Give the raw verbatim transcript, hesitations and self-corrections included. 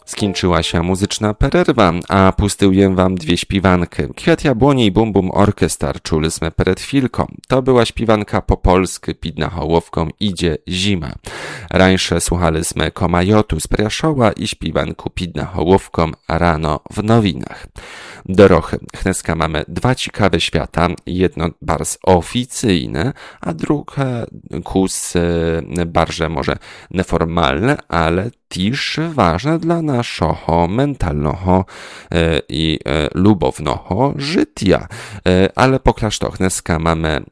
Skończyła się muzyczna pererwa, a pustyję wam dwie śpiwanki. Kwiat jabłoni i Bum Bum Orkestar czuli sme przed chwilką. To była śpiwanka po polsku, pід na hołowką idzie zima. Rańsze słuchaliśmy Komajotu z Priaszoła i śpiwanku pід na hołowką rano w nowinach. Dorochy. Dneska mamy dwa ciekawe świata. Jedno bardzo oficyjne, a drugie kus barże może neformalne, ale też ważne dla naszego mentalnego i lubownego życia. Ale po klasztorach dneska mamy